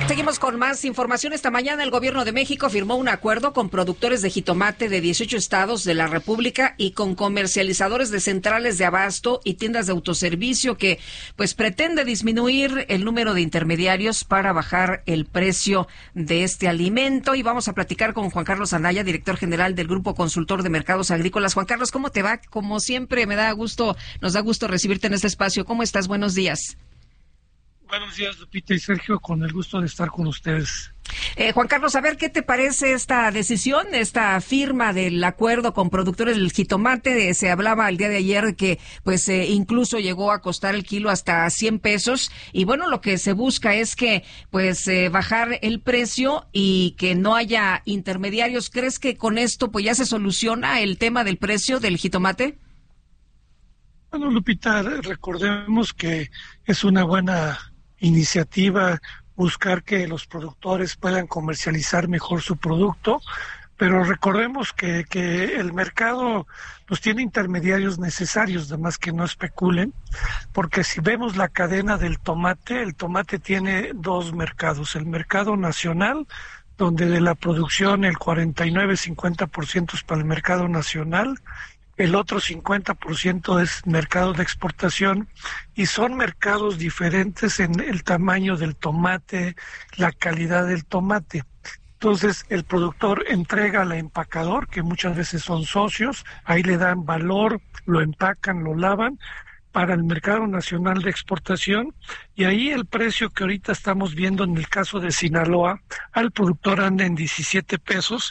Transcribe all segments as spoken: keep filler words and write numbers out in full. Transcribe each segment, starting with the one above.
Seguimos con más información. Esta mañana el gobierno de México firmó un acuerdo con productores de jitomate de dieciocho estados de la República y con comercializadores de centrales de abasto y tiendas de autoservicio que pues pretende disminuir el número de intermediarios para bajar el precio de este alimento. Y vamos a platicar con Juan Carlos Anaya, director general del Grupo Consultor de Mercados Agrícolas. Juan Carlos, ¿cómo te va? Como siempre, me da gusto, nos da gusto recibirte en este espacio. ¿Cómo estás? Buenos días. Buenos días, Lupita y Sergio, con el gusto de estar con ustedes. Eh, Juan Carlos, a ver, ¿qué te parece esta decisión, esta firma del acuerdo con productores del jitomate? Se hablaba el día de ayer que pues eh, incluso llegó a costar el kilo hasta cien pesos y bueno, lo que se busca es que pues eh, bajar el precio y que no haya intermediarios. ¿Crees que con esto pues ya se soluciona el tema del precio del jitomate? Bueno, Lupita, recordemos que es una buena iniciativa buscar que los productores puedan comercializar mejor su producto, pero recordemos que, que el mercado pues tiene intermediarios necesarios, además que no especulen, porque si vemos la cadena del tomate, el tomate tiene dos mercados, el mercado nacional, donde de la producción el cuarenta y nueve, cincuenta por ciento es para el mercado nacional, el otro cincuenta por ciento es mercado de exportación y son mercados diferentes en el tamaño del tomate, la calidad del tomate. Entonces el productor entrega al empacador, que muchas veces son socios, ahí le dan valor, lo empacan, lo lavan, para el mercado nacional de exportación, y ahí el precio que ahorita estamos viendo en el caso de Sinaloa, al productor anda en diecisiete pesos.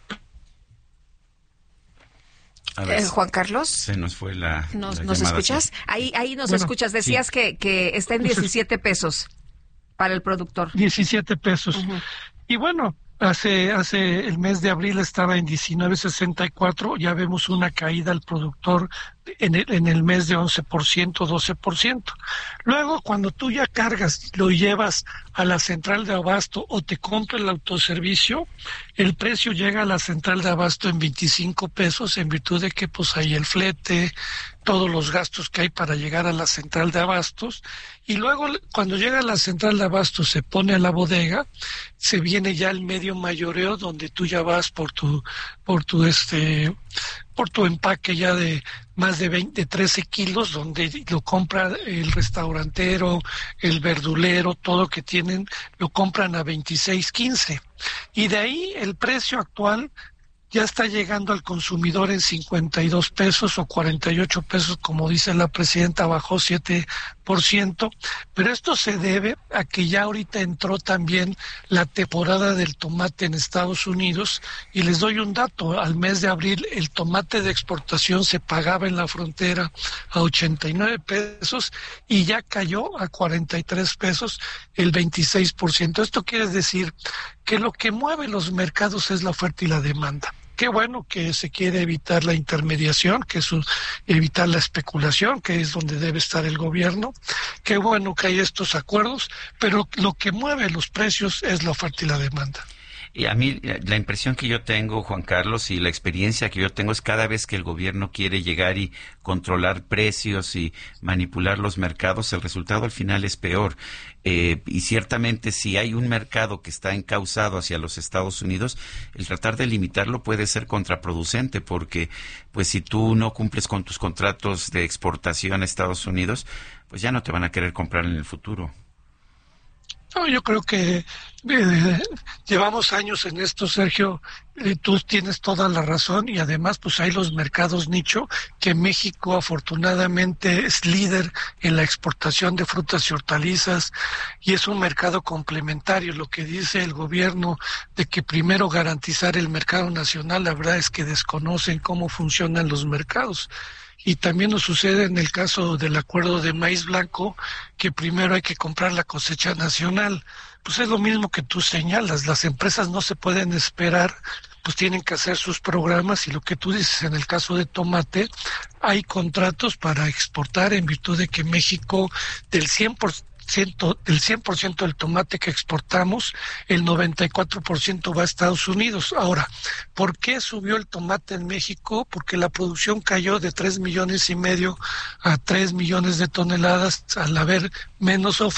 Ver, eh, Juan Carlos, se nos fue la. ¿Nos, la ¿nos escuchas? aquí. Ahí, ahí nos bueno, escuchas. Decías sí. que, que está en diecisiete pesos para el productor. diecisiete pesos. Uh-huh. Y bueno, hace hace el mes de abril estaba en diecinueve sesenta y cuatro. Ya vemos una caída al productor en el, en el mes de once por ciento, doce por ciento. Luego, cuando tú ya cargas, lo llevas a la central de abasto o te compra el autoservicio, el precio llega a la central de abasto en veinticinco pesos, en virtud de que pues hay el flete, todos los gastos que hay para llegar a la central de abastos, y luego cuando llega a la central de abastos se pone a la bodega, se viene ya el medio mayoreo donde tú ya vas por tu, por tu este, por tu empaque ya de más de veinte, trece kilos, donde lo compra el restaurantero, el verdulero, todo que tienen, lo compran a veintiséis, quince. Y de ahí el precio actual ya está llegando al consumidor en cincuenta y dos pesos o cuarenta y ocho pesos, como dice la presidenta, bajó siete por ciento, pero esto se debe a que ya ahorita entró también la temporada del tomate en Estados Unidos, y les doy un dato: al mes de abril el tomate de exportación se pagaba en la frontera a ochenta y nueve pesos y ya cayó a cuarenta y tres pesos, el veintiséis por ciento. Esto quiere decir que lo que mueve los mercados es la oferta y la demanda. Qué bueno que se quiere evitar la intermediación, que es un, evitar la especulación, que es donde debe estar el gobierno. Qué bueno que hay estos acuerdos, pero lo que mueve los precios es la oferta y la demanda. Y a mí la impresión que yo tengo, Juan Carlos, y la experiencia que yo tengo es cada vez que el gobierno quiere llegar y controlar precios y manipular los mercados, el resultado al final es peor. Eh, y ciertamente si hay un mercado que está encauzado hacia los Estados Unidos, el tratar de limitarlo puede ser contraproducente, porque pues si tú no cumples con tus contratos de exportación a Estados Unidos, pues ya no te van a querer comprar en el futuro. No, yo creo que eh, llevamos años en esto, Sergio, eh, tú tienes toda la razón, y además pues hay los mercados nicho, que México afortunadamente es líder en la exportación de frutas y hortalizas, y es un mercado complementario. Lo que dice el gobierno de que primero garantizar el mercado nacional, la verdad es que desconocen cómo funcionan los mercados. Y también nos sucede en el caso del acuerdo de maíz blanco, que primero hay que comprar la cosecha nacional. Pues es lo mismo que tú señalas, las empresas no se pueden esperar, pues tienen que hacer sus programas, y lo que tú dices en el caso de tomate, hay contratos para exportar en virtud de que México del cien por ciento del cien por ciento del tomate que exportamos, el noventa y cuatro por ciento va a Estados Unidos. Ahora, ¿por qué subió el tomate en México? Porque la producción cayó de tres millones y medio a tres millones de toneladas al haber menos oferta.